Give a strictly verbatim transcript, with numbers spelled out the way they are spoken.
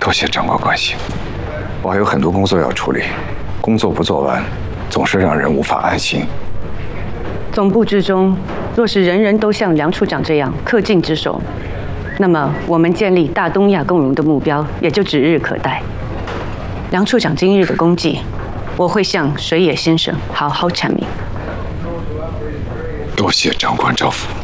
多谢长官关心，我还有很多工作要处理，工作不做完，总是让人无法安心。 总部之中，若是人人都像梁处长这样恪尽职守，那么我们建立大东亚共荣的目标也就指日可待。梁处长今日的功绩，我会向水野先生好好阐明。 多谢长官照拂。